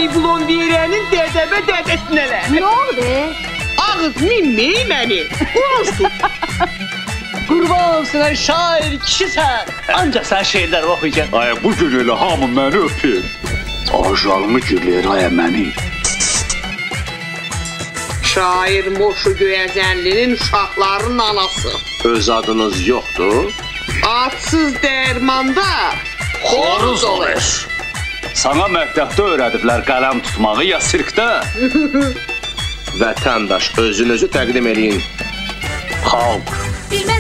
Ali Blondierənin dədəbə dədəsinələr. Nə oldu? Ağız minmey məni. Olsun. Qurban olsun ay şair kişisən. Ancaq sən şeirlər oxuyacaq. Ay bu gün elə hamı məni öpür. Ajalımı gülür ay məni. Şair Moşu Göyəzənlinin uşaqlarının anası. Öz adınız yoxdur? Adsız dərmanda xoruz olur. Sana məktəbdə öyrədiblər qələm tutmağı ya sirkdə? Vətəndaş özünüzü təqdim eləyin. Xalq. Bilməz